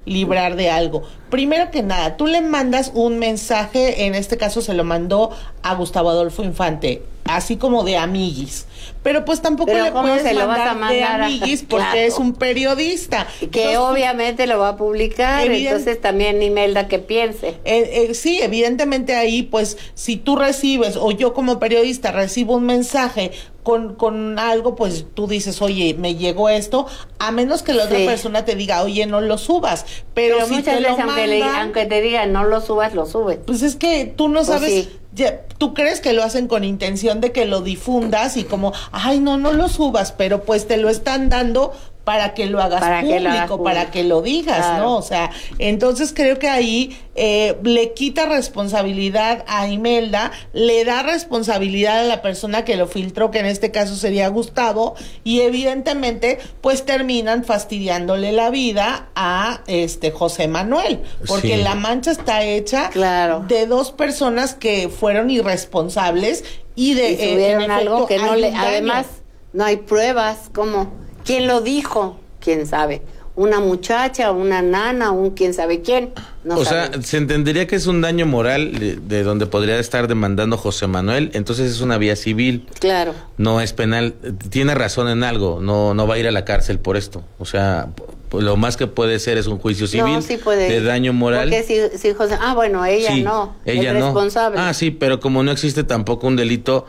librar de algo. Primero que nada, tú le mandas un mensaje, en este caso se lo mandó a Gustavo Adolfo Infante, así como de amiguis. Pero pues tampoco le puedes mandar de amiguis porque claro, es un periodista. Que entonces, obviamente lo va a publicar, entonces también Imelda que piense. Sí, evidentemente ahí pues si tú recibes o yo como periodista recibo un mensaje con algo, pues tú dices, oye, me llegó esto, a menos que la otra persona te diga, oye, no lo subas. Pero si muchas te veces, lo mandan, aunque te digan, no lo subas, lo subes. Pues es que tú no sabes... Pues sí. Tú crees que lo hacen con intención de que lo difundas y como, ay, no lo subas, pero pues te lo están dando para que lo hagas público, para que lo digas, claro, ¿no? O sea, entonces creo que ahí le quita responsabilidad a Imelda, le da responsabilidad a la persona que lo filtró, que en este caso sería Gustavo, y evidentemente pues terminan fastidiándole la vida a José Manuel, porque la mancha está hecha de dos personas que fueron irresponsables y subieron algo que no le, además no hay pruebas, ¿cómo? ¿Quién lo dijo? ¿Quién sabe? ¿Una muchacha, una nana, un quién sabe quién? No sea, se entendería que es un daño moral de donde podría estar demandando José Manuel, entonces es una vía civil. Claro. No es penal. Tiene razón en algo, no va a ir a la cárcel por esto. O sea, lo más que puede ser es un juicio civil de daño moral. Porque si José... bueno, ella ella es responsable. Sí, pero como no existe tampoco un delito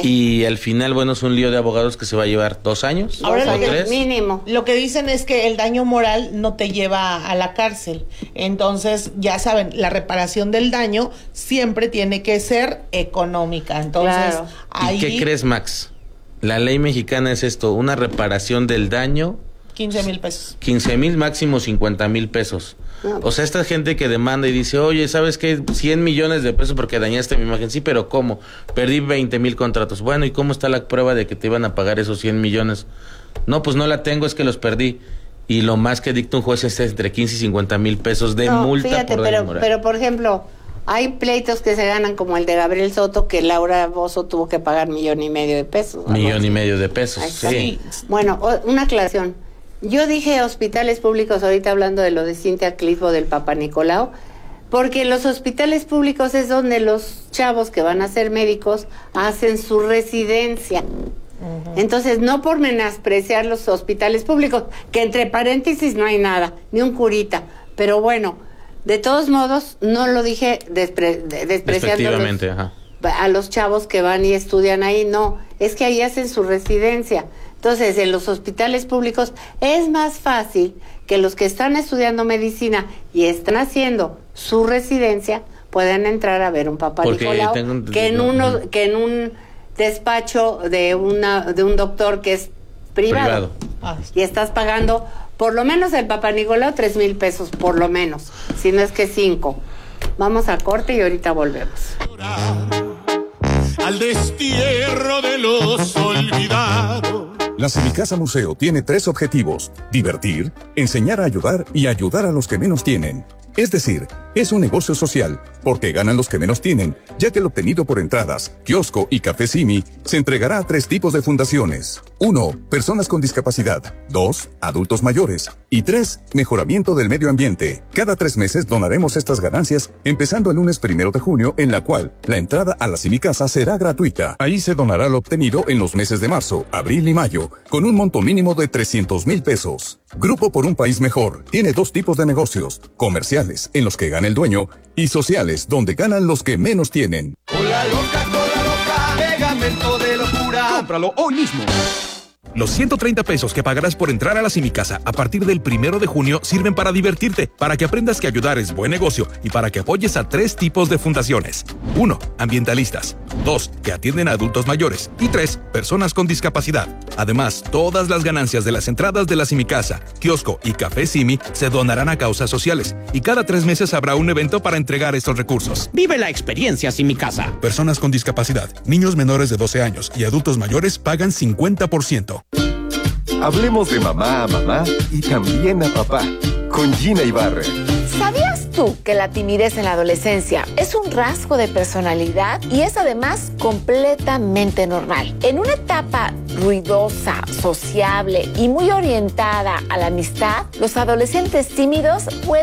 y al final, bueno, es un lío de abogados que se va a llevar 2 años. Ahora o 3. Mínimo. Lo que dicen es que el daño moral no te lleva a la cárcel. Entonces, ya saben, la reparación del daño siempre tiene que ser económica. Entonces, ahí... ¿Y qué crees, Max? La ley mexicana es esto, una reparación del daño... 15,000 pesos. 15,000, máximo 50,000 pesos. O sea, esta gente que demanda y dice, oye, ¿sabes qué? 100 millones de pesos porque dañaste mi imagen. Sí, pero ¿cómo? Perdí 20,000 contratos. Bueno, ¿y cómo está la prueba de que te iban a pagar esos 100 millones? No, pues no la tengo, es que los perdí. Y lo más que dicta un juez es entre 15 y 50,000 pesos de multa. Fíjate, por daño moral. Pero por ejemplo, hay pleitos que se ganan como el de Gabriel Soto, que Laura Bozzo tuvo que pagar 1,5 millones de pesos. 1,5 millones de pesos, sí. Bueno, una aclaración. Yo dije hospitales públicos ahorita hablando de lo de Cintia Clitbo del Papa Nicolau, porque los hospitales públicos es donde los chavos que van a ser médicos hacen su residencia. Entonces, no por menospreciar los hospitales públicos, que entre paréntesis no hay nada, ni un curita, pero bueno, de todos modos, no lo dije despreciando a los chavos que van y estudian ahí, no, es que ahí hacen su residencia. Entonces, en los hospitales públicos es más fácil que los que están estudiando medicina y están haciendo su residencia puedan entrar a ver un Papa Nicolau que en un despacho de un doctor que es privado. Y estás pagando por lo menos el Papa Nicolau 3,000 pesos, por lo menos, si no es que 5. Vamos a corte y ahorita volvemos. Al destierro de los olvidados. La Semicasa Museo tiene 3 objetivos: divertir, enseñar a ayudar y ayudar a los que menos tienen. Es decir, es un negocio social, porque ganan los que menos tienen, ya que lo obtenido por entradas, kiosco y café Simi se entregará a 3 tipos de fundaciones. 1. Personas con discapacidad. 2. Adultos mayores. Y 3. Mejoramiento del medio ambiente. Cada 3 meses donaremos estas ganancias, empezando el lunes 1 de junio, en la cual la entrada a la Semicasa será gratuita. Ahí se donará lo obtenido en los meses de marzo, abril y mayo, con un monto mínimo de 300,000 pesos. Grupo por un País Mejor tiene 2 tipos de negocios: comerciales, en los que gana el dueño, y sociales, donde ganan los que menos tienen. Cola loca, pegamento de locura. Cómpralo hoy mismo. Los 130 pesos que pagarás por entrar a la Semicasa a partir del 1 de junio sirven para divertirte, para que aprendas que ayudar es buen negocio y para que apoyes a 3 tipos de fundaciones. 1. Ambientalistas. 2. Que atienden a adultos mayores. Y 3. Personas con discapacidad. Además, todas las ganancias de las entradas de la Semicasa, kiosco y café Simi se donarán a causas sociales. Y cada 3 meses habrá un evento para entregar estos recursos. Vive la experiencia Semicasa. Personas con discapacidad, niños menores de 12 años y adultos mayores pagan 50%. Hablemos de mamá a mamá y también a papá, con Gina Ibarra. ¿Sabías tú que la timidez en la adolescencia es un rasgo de personalidad y es además completamente normal? En una etapa ruidosa, sociable y muy orientada a la amistad, los adolescentes tímidos pueden